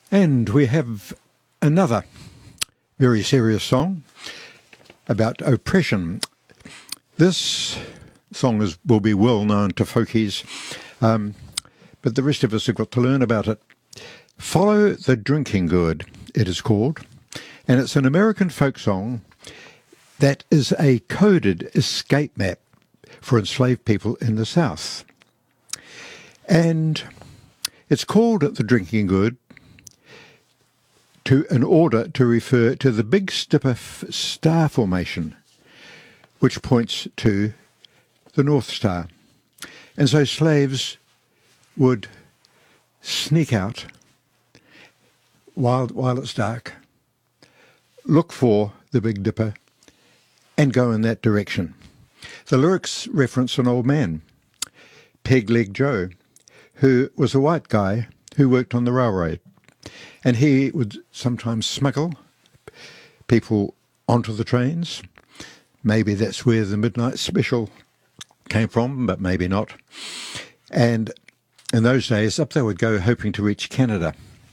And we have another very serious song about oppression. This song will be well known to folkies, but the rest of us have got to learn about it. Follow the Drinking Good, it is called, and it's an American folk song that is a coded escape map for enslaved people in the South. And it's called the Drinking Good in order to refer to the Big Dipper star formation, which points to the North Star. And so slaves would sneak out while it's dark, look for the Big Dipper, and go in that direction. The lyrics reference an old man, Peg Leg Joe, who was a white guy who worked on the railroad. And he would sometimes smuggle people onto the trains. Maybe that's where the Midnight Special came from, but maybe not. And in those days, up they would go hoping to reach Canada.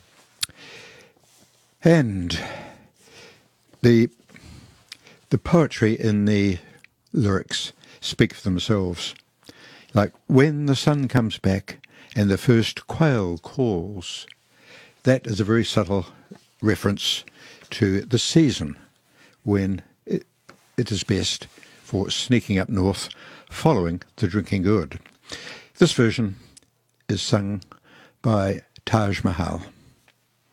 And the poetry in the lyrics speak for themselves. Like, when the sun comes back and the first quail calls, that is a very subtle reference to the season when it is best for sneaking up north following the Drinking Good. This version is sung by Taj Mahal.